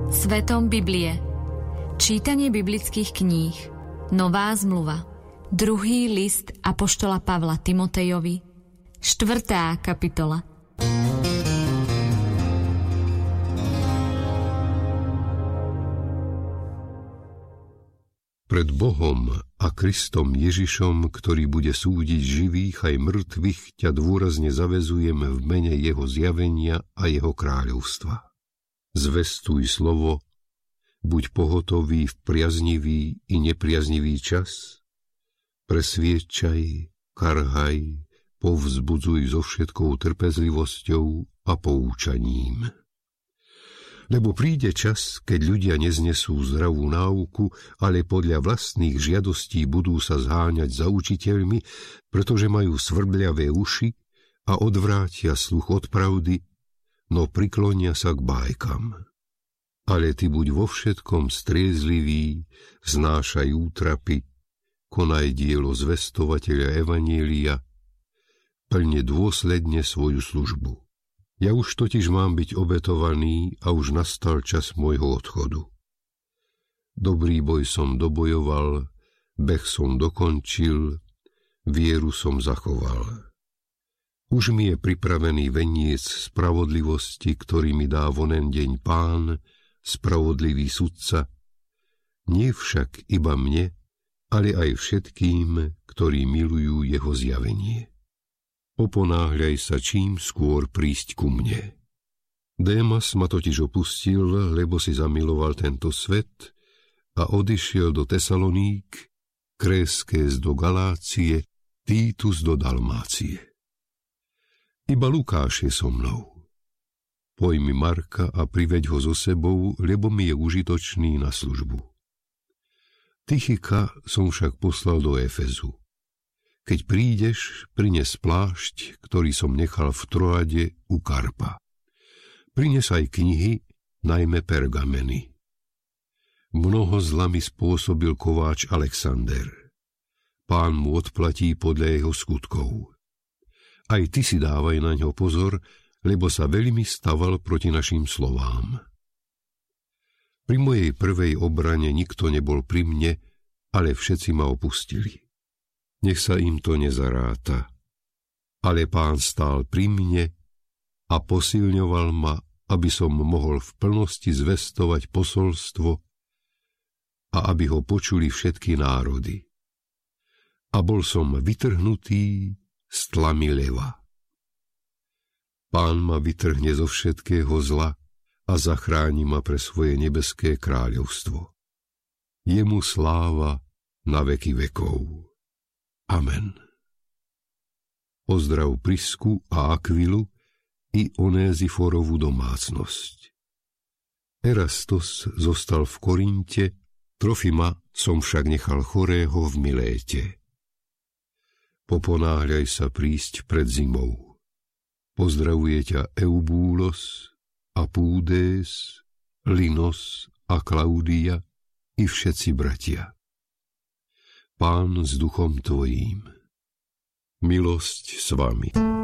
Svetom Biblie. Čítanie biblických kníh. Nová zmluva. 2. list apoštola Pavla Timotejovi. 4. kapitola. Pred Bohom a Kristom Ježišom, ktorý bude súdiť živých aj mŕtvych, ťa dôrazne zavezujem v mene jeho zjavenia a jeho kráľovstva. Zvestuj slovo, buď pohotový v priaznivý i nepriaznivý čas, presviedčaj, karhaj, povzbudzuj so všetkou trpezlivosťou a poučaním. Lebo príde čas, keď ľudia neznesú zdravú náuku, ale podľa vlastných žiadostí budú sa zháňať za učiteľmi, pretože majú svrbľavé uši a odvrátia sluch od pravdy, no priklonia sa k bájkam. Ale ty buď vo všetkom striezlivý, znášaj útrapy, konaj dielo zvestovateľa evanjelia, plne dôsledne svoju službu. Ja už totiž mám byť obetovaný a už nastal čas môjho odchodu. Dobrý boj som dobojoval, beh som dokončil, vieru som zachoval. Už mi je pripravený veniec spravodlivosti, ktorý mi dá vonen deň Pán, spravodlivý sudca, nie však iba mne, ale aj všetkým, ktorí milujú jeho zjavenie. Oponáhľaj sa čím skôr prísť ku mne. Démas ma totiž opustil, lebo si zamiloval tento svet a odišiel do Tesaloník, Kréskés do Galácie, Títus do Dalmácie. Iba Lukáš je so mnou. Pojmi Marka a priveď ho so sebou, lebo mi je užitočný na službu. Tychika som však poslal do Efezu. Keď prídeš, prines plášť, ktorý som nechal v Troade u Karpa. Prines aj knihy, najmä pergameny. Mnoho zla mi spôsobil kováč Alexander. Pán mu odplatí podľa jeho skutkov. Aj ty si dávaj na ňo pozor, lebo sa veľmi staval proti našim slovám. Pri mojej prvej obrane nikto nebol pri mne, ale všetci ma opustili. Nech sa im to nezaráta. Ale Pán stál pri mne a posilňoval ma, aby som mohol v plnosti zvestovať posolstvo a aby ho počuli všetky národy. A bol som vytrhnutý z tlamy leva. Pán ma vytrhne zo všetkého zla a zachráni ma pre svoje nebeské kráľovstvo. Jemu sláva na veky vekov. Amen. Pozdrav Prisku a Akvilu i Onéziforovú domácnosť. Erastos zostal v Korinte, Trofima som však nechal chorého v Miléte. Poponáhľaj sa prísť pred zimou. Pozdravuje ťa Eubúlos a Púdés, Linos a Klaudia i všetci bratia. Pán s duchom tvojím. Milosť s vami.